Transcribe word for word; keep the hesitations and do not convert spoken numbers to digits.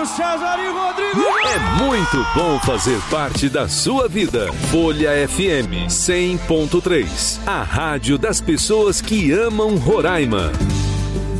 Júlio César e Rodrigo. É muito bom fazer parte da sua vida. Folha F M cem ponto três, a rádio das pessoas que amam Roraima.